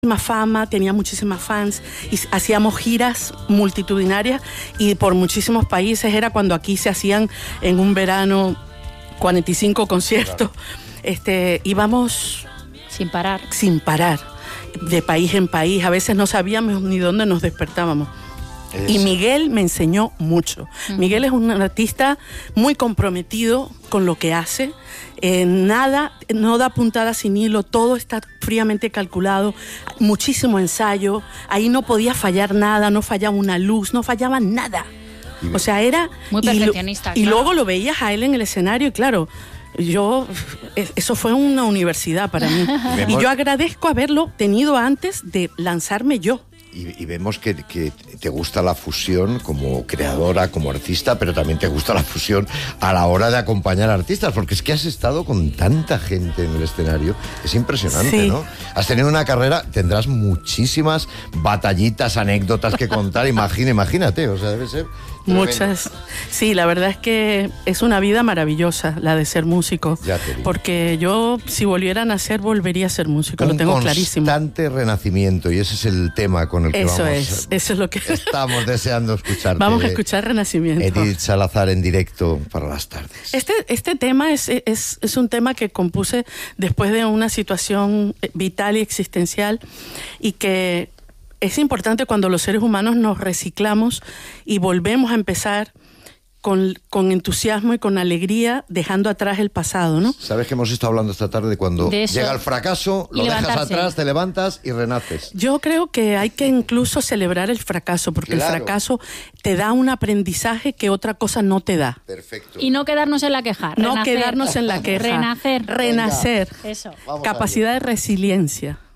fama, tenía muchísimas fans y hacíamos giras multitudinarias y por muchísimos países. Era cuando aquí se hacían en un verano 45 conciertos. Íbamos sin parar, de país en país. A veces no sabíamos ni dónde nos despertábamos. Y Miguel me enseñó mucho. Miguel es un artista muy comprometido con lo que hace. Nada, no da puntada sin hilo, todo está fríamente calculado, muchísimo ensayo. Ahí no podía fallar nada, no fallaba una luz, no fallaba nada. O sea, era... Muy perfeccionista. Y luego lo veías a él en el escenario y claro... eso fue una universidad para mí. Y yo agradezco haberlo tenido antes de lanzarme yo. Y vemos que te gusta la fusión como creadora, como artista, pero también te gusta la fusión a la hora de acompañar a artistas, porque es que has estado con tanta gente en el escenario, es impresionante, sí. ¿No? Has tenido una carrera, tendrás muchísimas batallitas, anécdotas que contar, imagínate, o sea, debe ser... Muchas. Sí, la verdad es que es una vida maravillosa la de ser músico. Porque yo, si volviera a nacer, volvería a ser músico, lo tengo clarísimo. Un constante renacimiento, y ese es el tema con el que eso es lo que estamos deseando escucharte. Vamos a escuchar Renacimiento. Edith Salazar en directo para las tardes. Este tema es un tema que compuse después de una situación vital y existencial, y que es importante cuando los seres humanos nos reciclamos y volvemos a empezar con entusiasmo y con alegría, dejando atrás el pasado, ¿no? Sabes que hemos estado hablando esta tarde de cuando llega el fracaso, lo dejas atrás, te levantas y renaces. Yo creo que hay que incluso celebrar el fracaso, porque el fracaso te da un aprendizaje que otra cosa no te da. Perfecto. Y no quedarnos en la queja. No quedarnos en la queja. Renacer. Renacer. Eso. Capacidad de resiliencia.